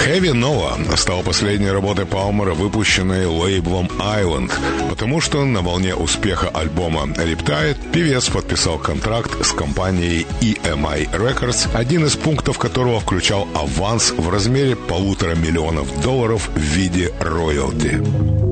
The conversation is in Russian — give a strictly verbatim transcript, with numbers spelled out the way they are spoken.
Heavy Nova стал последней работой Палмера, выпущенной лейблом Island, потому что на волне успеха альбома Riptide певец подписал контракт с компанией и эм ай Records, один из пунктов которого включал аванс в размере полутора миллионов долларов в виде роялти.